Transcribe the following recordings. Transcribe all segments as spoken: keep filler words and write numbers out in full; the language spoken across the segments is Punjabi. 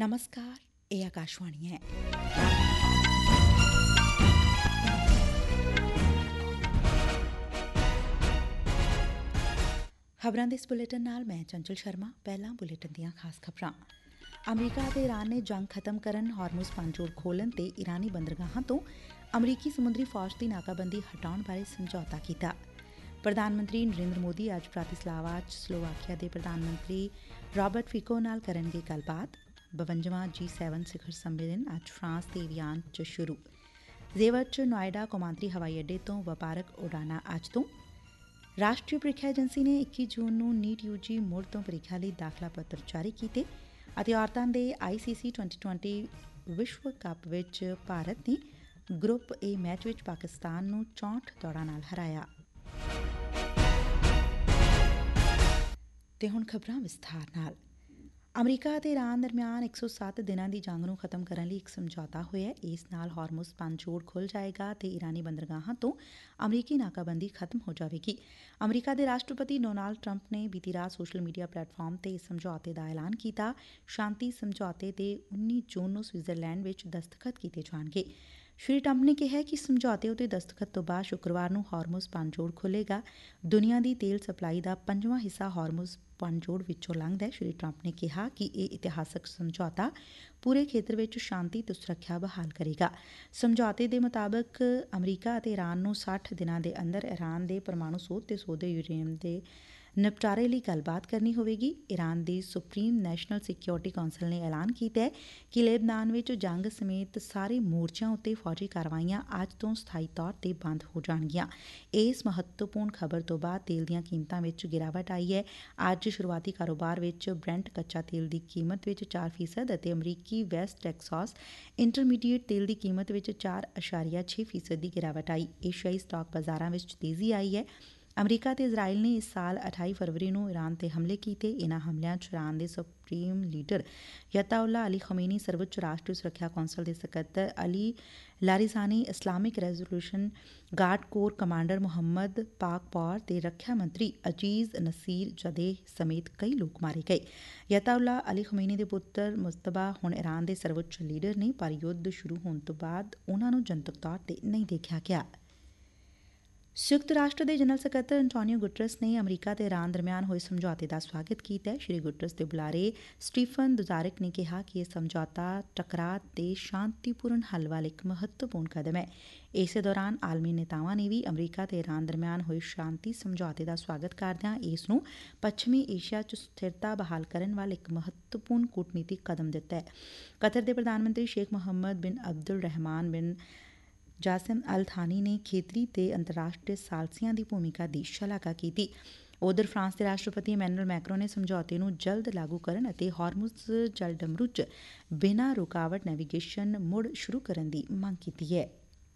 ਨਮਸਕਾਰ, ਇਹ ਆਕਾਸ਼ਵਾਣੀ ਹੈ। ਖਬਰਾਂ ਦੇ ਇਸ ਬੁਲੇਟਿਨ ਨਾਲ ਮੈਂ ਚੰਚਲ ਸ਼ਰਮਾ। ਪਹਿਲਾਂ ਬੁਲੇਟਿਨ ਦੀਆਂ ਖਾਸ ਖਬਰਾਂ। ਅਮਰੀਕਾ ਅਤੇ ਈਰਾਨ ਨੇ ਜੰਗ ਖਤਮ ਕਰਨ, ਹਾਰਮੁਜ਼ ਪੰਜੋੜ ਖੋਲ੍ਹਣ ਤੇ ਈਰਾਨੀ ਬੰਦਰਗਾਹਾਂ ਤੋਂ ਅਮਰੀਕੀ ਸਮੁੰਦਰੀ ਫੌਜ ਦੀ ਨਾਕਾਬੰਦੀ ਹਟਾਉਣ ਬਾਰੇ ਸਮਝੌਤਾ ਕੀਤਾ। ਪ੍ਰਧਾਨ ਮੰਤਰੀ ਨਰਿੰਦਰ ਮੋਦੀ ਅੱਜ ਬ੍ਰਾਤੀਸਲਾਵਾ ਚ ਸਲੋਵਾਕੀਆ ਦੇ ਪ੍ਰਧਾਨ ਮੰਤਰੀ ਰਾਬਰਟ ਫਿਕੋ ਨਾਲ ਕਰਨਗੇ ਗੱਲਬਾਤ। ਬਵੰਜਵਾਂ ਜੀ ਸੈਵਨ ਸਿਖਰ ਸੰਮੇਲਨ ਅੱਜ ਫਰਾਂਸ ਦੇ ਏਵੀਆਨ ਚ ਸ਼ੁਰੂ। ਜ਼ੇਵਰ ਚ ਨੋਇਡਾ ਕੌਮਾਂਤਰੀ ਹਵਾਈ ਅੱਡੇ ਤੋਂ ਵਪਾਰਕ ਉਡਾਣਾਂ ਅੱਜ ਤੋਂ। ਰਾਸ਼ਟਰੀ ਪ੍ਰੀਖਿਆ ਏਜੰਸੀ ਨੇ ਇੱਕੀ ਜੂਨ ਨੂੰ ਨੀਟ ਯੂ ਜੀ ਮੁੜ ਤੋਂ ਪ੍ਰੀਖਿਆ ਲਈ ਦਾਖਲਾ ਪੱਤਰ ਜਾਰੀ ਕੀਤੇ। ਅਤੇ ਔਰਤਾਂ ਦੇ ਆਈ ਸੀ ਸੀ ਟਵੈਂਟੀ ਟਵੈਂਟੀ ਵਿਸ਼ਵ ਕੱਪ ਵਿਚ ਭਾਰਤ ਨੇ ਗਰੁੱਪ ਏ ਮੈਚ ਵਿਚ ਪਾਕਿਸਤਾਨ ਨੂੰ ਚੌਂਹਠ ਦੌੜਾਂ ਨਾਲ ਹਰਾਇਆ। ਤੇ ਹੁਣ ਖਬਰਾਂ ਵਿਸਥਾਰ ਨਾਲ। ਅਮਰੀਕਾ ਅਤੇ ਈਰਾਨ ਦਰਮਿਆਨ ਇੱਕ ਸੌ ਸੱਤ ਦਿਨਾਂ ਦੀ ਜੰਗ ਨੂੰ ਖਤਮ ਕਰਨ ਲਈ ਇੱਕ ਸਮਝੌਤਾ ਹੋਇਐ। ਇਸ ਨਾਲ ਹਾਰਮੁਜ਼ ਪੰਜੋੜ ਖੁੱਲ੍ਹ ਜਾਏਗਾ ਤੇ ਈਰਾਨੀ ਬੰਦਰਗਾਹਾਂ ਤੋਂ ਅਮਰੀਕੀ ਨਾਕਾਬੰਦੀ ਖਤਮ ਹੋ ਜਾਵੇਗੀ। ਅਮਰੀਕਾ ਦੇ ਰਾਸ਼ਟਰਪਤੀ ਡੋਨਾਲਡ ਟਰੰਪ ਨੇ ਬੀਤੀ ਰਾਤ ਸੋਸ਼ਲ ਮੀਡੀਆ ਪਲੇਟਫਾਰਮ ਤੇ ਇਸ ਸਮਝੌਤੇ ਦਾ ਐਲਾਨ ਕੀਤਾ। ਸ਼ਾਂਤੀ ਸਮਝੌਤੇ ਤੇ ਉੱਨੀ ਜੂਨ ਨੂੰ ਸਵਿਟਜ਼ਰਲੈਂਡ ਵਿਚ ਦਸਤਖਤ ਕੀਤੇ ਜਾਣਗੇ। ਸ਼੍ਰੀ ਟਰੰਪ ਨੇ ਕਿਹਾ ਕਿ ਸਮਝੌਤੇ ਉਤੇ ਦਸਤਖਤ ਤੋਂ ਬਾਅਦ ਸ਼ੁੱਕਰਵਾਰ ਨੂੰ ਹਾਰਮੁਜ਼ ਪੰਜੋੜ ਖੁੱਲ੍ਹੇਗਾ। ਦੁਨੀਆਂ ਦੀ ਤੇਲ ਸਪਲਾਈ ਦਾ ਪੰਜਵਾਂ ਹਿੱਸਾ ਹਾਰਮੁਜ਼ ਪੰਜੋੜ ਵਿੱਚੋਂ ਲੰਘਦੈ। ਸ਼੍ਰੀ ਟਰੰਪ ਨੇ ਕਿਹਾ ਕਿ ਇਹ ਇਤਿਹਾਸਕ ਸਮਝੌਤਾ ਪੂਰੇ ਖੇਤਰ ਵਿੱਚ ਸ਼ਾਂਤੀ ਤੇ ਸੁਰੱਖਿਆ ਬਹਾਲ ਕਰੇਗਾ। ਸਮਝੌਤੇ ਦੇ ਮੁਤਾਬਕ ਅਮਰੀਕਾ ਅਤੇ ਈਰਾਨ ਨੂੰ ਸੱਠ ਦਿਨਾਂ ਦੇ ਅੰਦਰ ਈਰਾਨ ਦੇ ਪਰਮਾਣੂ ਸੋਧ ਤੇ ਸੋਧੇ ਯੂਰੇਨੀਅਮ ਦੇ ਨਿਪਟਾਰੇ ਲਈ ਗੱਲਬਾਤ ਕਰਨੀ ਹੋਵੇਗੀ। ਈਰਾਨ ਦੀ ਸੁਪਰੀਮ ਨੈਸ਼ਨਲ ਸਿਕਿਉਰਿਟੀ ਕੌਂਸਲ ਨੇ ਐਲਾਨ ਕੀਤੈ ਕਿ ਲੇਬਨਾਨ ਵਿੱਚ ਜੰਗ ਸਮੇਤ ਸਾਰੇ ਮੋਰਚਿਆਂ ਉੱਤੇ ਫੌਜੀ ਕਾਰਵਾਈਆਂ ਅੱਜ ਤੋਂ ਸਥਾਈ ਤੌਰ ਤੇ ਬੰਦ ਹੋ ਜਾਣਗੀਆਂ। ਇਸ ਮਹੱਤਵਪੂਰਨ ਖ਼ਬਰ ਤੋਂ ਬਾਅਦ ਤੇਲ ਦੀਆਂ ਕੀਮਤਾਂ ਵਿੱਚ ਗਿਰਾਵਟ ਆਈ ਐ। ਅੱਜ ਸ਼ੁਰੂਆਤੀ ਕਾਰੋਬਾਰ ਵਿੱਚ ਬ੍ਰੈਂਟ ਕੱਚਾ ਤੇਲ ਦੀ ਕੀਮਤ ਵਿੱਚ ਚਾਰ ਫੀਸਦ ਅਤੇ ਅਮਰੀਕੀ ਵੈਸਟ ਟੈਕਸਾਸ ਇੰਟਰਮੀਡੀਏਟ ਤੇਲ ਦੀ ਕੀਮਤ ਵਿੱਚ ਚਾਰ ਅਸ਼ਾਰੀਆ ਛੇ ਫੀਸਦ ਦੀ ਗਿਰਾਵਟ ਆਈ। ਏਸ਼ੀਆਈ ਸਟਾਕ ਬਾਜ਼ਾਰਾਂ ਵਿੱਚ ਤੇਜ਼ੀ ਆਈ ਐ। ਅਮਰੀਕਾ ਤੇ ਇਜ਼ਰਾਈਲ ਨੇ ਇਸ ਸਾਲ ਅਠਾਈ ਫਰਵਰੀ ਨੂੰ ਈਰਾਨ ਤੇ ਹਮਲੇ ਕੀਤੇ। ਇਨ੍ਹਾਂ ਹਮਲਿਆਂ ਚ ਈਰਾਨ ਦੇ ਸੁਪਰੀਮ ਲੀਡਰ ਯਤਾਉਲਾ ਅਲੀ ਖਮੇਨੀ, ਸਰਵਉੱਚ ਰਾਸ਼ਟਰੀ ਸੁਰੱਖਿਆ ਕੌਂਸਲ ਦੇ ਸਕੱਤਰ Ali ਲਾਰੀਜ਼ਾਨੀ, Islamic resolution guard corps commander Muhammad ਪਾਕਪੌਰ ਤੇ ਰੱਖਿਆ ਮੰਤਰੀ ਅਜ਼ੀਜ਼ ਨਸੀਰ ਜਦੇਹ ਸਮੇਤ ਕਈ ਲੋਕ ਮਾਰੇ ਗਏ। ਯਤਾਉਲਾ ਅਲੀ ਖਮੇਨੀ ਦੇ ਪੁੱਤਰ ਮੁਜਤਬਾ ਹੁਣ ਈਰਾਨ ਦੇ ਸਰਵਉੱਚ ਲੀਡਰ ਨੇ, ਪਰ ਯੁੱਧ ਸ਼ੁਰੂ ਹੋਣ ਤੋਂ ਬਾਅਦ ਉਨ੍ਹਾਂ ਨੂੰ ਜਨਤਕ ਤੌਰ ਤੇ ਨਹੀਂ ਦੇਖਿਆ ਗਿਆ। ਸੰਯੁਕਤ ਰਾਸ਼ਟਰ ਦੇ ਜਨਰਲ ਸਕੱਤਰ ਅੰਟੋਨੀਓ ਗੁਟਰਸ ਨੇ ਅਮਰੀਕਾ ਤੇ ਈਰਾਨ ਦਰਮਿਆਨ ਹੋਏ ਸਮਝੌਤੇ ਦਾ ਸਵਾਗਤ ਕੀਤੈ। ਸ਼੍ਰੀ ਗੁਟਰਸ ਦੇ ਬੁਲਾਰੇ ਸਟੀਫਨ ਦੁਜਾਰਿਕ ਨੇ ਕਿਹਾ ਕਿ ਇਹ ਸਮਝੌਤਾ ਟਕਰਾਅ ਦੇ ਸ਼ਾਂਤੀਪੂਰਨ ਹੱਲ ਵੱਲ ਇੱਕ ਮਹੱਤਵਪੂਰਨ ਕਦਮ ਐ। ਇਸੇ ਦੌਰਾਨ ਆਲਮੀ ਨੇਤਾਵਾਂ ਨੇ ਵੀ ਅਮਰੀਕਾ ਤੇ ਈਰਾਨ ਦਰਮਿਆਨ ਹੋਏ ਸ਼ਾਂਤੀ ਸਮਝੌਤੇ ਦਾ ਸਵਾਗਤ ਕਰਦਿਆਂ ਇਸ ਨੂੰ ਪੱਛਮੀ ਏਸ਼ੀਆ ਚ ਸਥਿਰਤਾ ਬਹਾਲ ਕਰਨ ਵੱਲ ਇੱਕ ਮਹੱਤਵਪੂਰਨ ਕੂਟਨੀਤਿਕ ਕਦਮ ਦਿੱਤੈ। ਕਤਰ ਦੇ ਪ੍ਰਧਾਨ ਮੰਤਰੀ ਸ਼ੇਖ ਮੁਹੰਮਦ ਬਿਨ ਅਬਦੁਲ ਰਹਿਮਾਨ ਬਿਨ ਜਾਸਿਮ ਅਲ ਥਾਨੀ ਨੇ ਖੇਤਰੀ ਤੇ ਅੰਤਰਰਾਸ਼ਟਰੀ ਸਾਲਸੀਆਂ ਦੀ ਭੂਮਿਕਾ ਦੀ ਸ਼ਲਾਘਾ ਕੀਤੀ। ਉਧਰ ਫਰਾਂਸ ਦੇ ਰਾਸ਼ਟਰਪਤੀ ਇਮੈਨੂਅਲ ਮੈਕਰੋਂ ਨੇ ਸਮਝੌਤੇ ਨੂੰ ਜਲਦ ਲਾਗੂ ਕਰਨ ਅਤੇ ਹਾਰਮੁਜ਼ ਜਲਡਮਰੂ ਚ ਬਿਨਾਂ ਰੁਕਾਵਟ ਨੈਵੀਗੇਸ਼ਨ ਮੁੜ ਸ਼ੁਰੂ ਕਰਨ ਦੀ ਮੰਗ ਕੀਤੀ ਐ।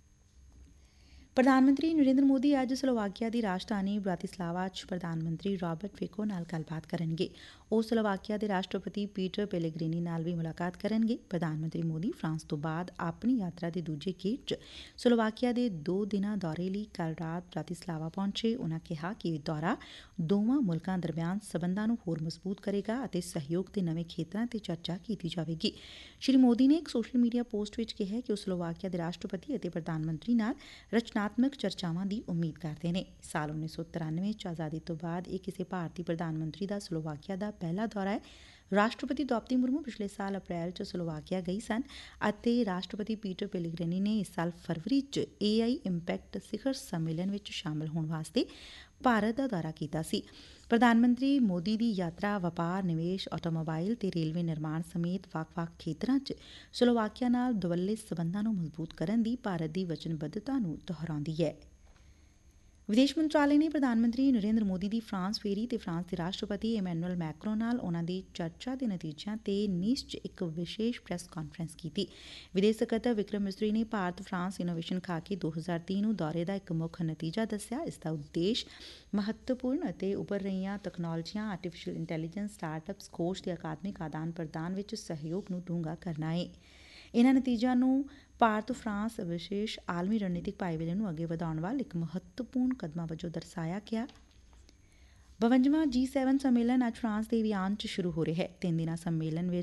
ਪ੍ਰਧਾਨ ਮੰਤਰੀ ਨਰਿੰਦਰ ਮੋਦੀ ਅੱਜ ਸਲੋਵਾਕੀਆ ਦੀ ਰਾਜਧਾਨੀ ਬ੍ਰਾਤੀਸਲਾਵਾ ਚ ਪ੍ਰਧਾਨ ਮੰਤਰੀ ਰਾਬਰਟ ਫਿਕੋ ਨਾਲ ਗੱਲਬਾਤ ਕਰਨਗੇ। ਉਹ ਸਲੋਵਾਕੀਆ ਦੇ ਰਾਸ਼ਟਰਪਤੀ ਪੀਟਰ ਪੈਲੇਗ੍ਰੀਨੀ ਨਾਲ ਵੀ ਮੁਲਾਕਾਤ ਕਰਨਗੇ। ਪ੍ਰਧਾਨ ਮੰਤਰੀ ਮੋਦੀ ਫਰਾਂਸ ਤੋਂ ਬਾਅਦ ਆਪਣੀ ਯਾਤਰਾ ਦੇ ਦੂਜੇ ਗੇੜ ਚ ਸਲੋਵਾਕੀਆ ਦੇ ਦੋ ਦਿਨਾਂ ਦੌਰੇ ਲਈ ਕੱਲ੍ਹ ਰਾਤ ਬ੍ਰਾਤੀਸਲਾਵਾ ਪਹੁੰਚੇ। ਉਨ੍ਹਾਂ ਕਿਹਾ ਕਿ ਇਹ ਦੌਰਾ ਦੋਵਾਂ ਮੁਲਕਾਂ ਦਰਮਿਆਨ ਸਬੰਧਾਂ ਨੂੰ ਹੋਰ ਮਜ਼ਬੂਤ ਕਰੇਗਾ ਅਤੇ ਸਹਿਯੋਗ ਦੇ ਨਵੇਂ ਖੇਤਰਾਂ ਤੇ ਚਰਚਾ ਕੀਤੀ ਜਾਵੇਗੀ। ਸ਼੍ਰੀ ਮੋਦੀ ਨੇ ਇੱਕ ਸੋਸ਼ਲ ਮੀਡੀਆ ਪੋਸਟ ਵਿੱਚ ਕਿਹਾ ਕਿ ਉਹ ਸਲੋਵਾਕੀਆ ਦੇ ਰਾਸ਼ਟਰਪਤੀ ਅਤੇ ਪ੍ਰਧਾਨ ਮੰਤਰੀ ਨਾਲ ਰਚਨਾਤਮਕ ਚਰਚਾਵਾਂ ਦੀ ਉਮੀਦ ਕਰਦੇ ਨੇ। ਸਾਲ ਉੱਨੀ ਸੌ ਤਰਾਨਵੇਂ ਚ ਆਜ਼ਾਦੀ ਤੋਂ ਬਾਅਦ ਇਹ ਕਿਸੇ ਭਾਰਤੀ ਪ੍ਰਧਾਨ ਮੰਤਰੀ ਦਾ ਸਲੋਵਾਕੀਆ ਦਾ ਪਹਿਲਾ ਦੌਰਾ ਐ। ਰਾਸ਼ਟਰਪਤੀ ਦ੍ਰੌਪਦੀ ਮੁਰਮੂ ਪਿਛਲੇ ਸਾਲ ਅਪ੍ਰੈਲ ਚ ਸਲੋਵਾਕੀਆ ਗਈ ਸਨ ਅਤੇ ਰਾਸ਼ਟਰਪਤੀ ਪੀਟਰ ਪੈਲੇਗ੍ਰੀਨੀ ਨੇ ਇਸ ਸਾਲ ਫਰਵਰੀ ਚ ਏ ਆਈ ਇੰਪੈਕਟ ਸਿਖਰ ਸੰਮੇਲਨ ਵਿੱਚ ਸ਼ਾਮਲ ਹੋਣ ਵਾਸਤੇ ਭਾਰਤ ਦਾ ਦੌਰਾ ਕੀਤਾ ਸੀ। ਪ੍ਰਧਾਨ ਮੰਤਰੀ ਮੋਦੀ ਦੀ ਯਾਤਰਾ ਵਪਾਰ, ਨਿਵੇਸ਼, ਆਟੋਮੋਬਾਈਲ ਤੇ ਰੇਲਵੇ ਨਿਰਮਾਣ ਸਮੇਤ ਵੱਖ-ਵੱਖ ਖੇਤਰਾਂ ਚ ਸਲੋਵਾਕੀਆ ਨਾਲ ਦੁਵੱਲੇ ਸਬੰਧਾਂ ਨੂੰ ਮਜ਼ਬੂਤ ਕਰਨ ਦੀ ਭਾਰਤ ਦੀ ਵਚਨਬੱਧਤਾ ਨੂੰ ਦੁਹਰਾਉਂਦੀ ਐ। ਵਿਦੇਸ਼ ਮੰਤਰਾਲੇ ਨੇ ਪ੍ਰਧਾਨ ਮੰਤਰੀ ਨਰਿੰਦਰ ਮੋਦੀ ਦੀ ਫਰਾਂਸ ਫੇਰੀ ਤੇ ਫਰਾਂਸ ਦੇ ਰਾਸ਼ਟਰਪਤੀ ਇਮੈਨੂਅਲ ਮੈਕਰੋਂ ਨਾਲ ਉਨ੍ਹਾਂ ਦੀ ਚਰਚਾ ਦੇ ਨਤੀਜਿਆਂ ਤੇ ਨੀਸ ਚ ਇੱਕ ਵਿਸ਼ੇਸ਼ ਪ੍ਰੈਸ ਕਾਨਫਰੰਸ ਕੀਤੀ। ਵਿਦੇਸ਼ ਸਕੱਤਰ ਵਿਕਰਮ ਮਿਸਰੀ ਨੇ ਭਾਰਤ ਫਰਾਂਸ ਇਨੋਵੇਸ਼ਨ ਖਾਕੇ ਦੋ ਹਜ਼ਾਰ ਤੀਹ ਨੂੰ ਦੌਰੇ ਦਾ ਇੱਕ ਮੁੱਖ ਨਤੀਜਾ ਦੱਸਿਆ। ਇਸ ਦਾ ਉਦੇਸ਼ ਮਹੱਤਵਪੂਰਨ ਅਤੇ ਉੱਭਰ ਰਹੀਆਂ ਤਕਨਾਲੋਜੀਆਂ, ਆਰਟੀਫੀਸ਼ੀਅਲ ਇੰਟੈਲੀਜੈਂਸ, ਸਟਾਰਟ-ਅਪਸ, ਖੋਜ ਤੇ ਅਕਾਦਮਿਕ ਆਦਾਨ-ਪ੍ਰਦਾਨ ਵਿੱਚ ਸਹਿਯੋਗ ਨੂੰ ਡੂੰਘਾ ਕਰਨਾ ਏ। ਇਨ੍ਹਾਂ ਨਤੀਜਿਆਂ ਨੂੰ ਭਾਰਤ ਫਰਾਂਸ ਵਿਸ਼ੇਸ਼ ਆਲਮੀ ਰਣਨੀਤਿਕ ਭਾਈਵਾਲੀ ਨੂੰ ਅੱਗੇ ਵਧਾਉਣ ਵੱਲ ਇੱਕ ਮਹੱਤਵਪੂਰਨ ਕਦਮਾਂ ਵਜੋਂ ਦਰਸਾਇਆ ਗਿਆ। ਬਵੰਜਵਾਂ ਜੀ ਸੈਵਨ ਸੰਮੇਲਨ ਅੱਜ ਫਰਾਂਸ ਦੇ ਏਵੀਆਨ ਚ ਸ਼ੁਰੂ ਹੋ ਰਿਹੈ। ਤਿੰਨ ਦਿਨਾਂ ਸੰਮੇਲਨ ਵਿੱਚ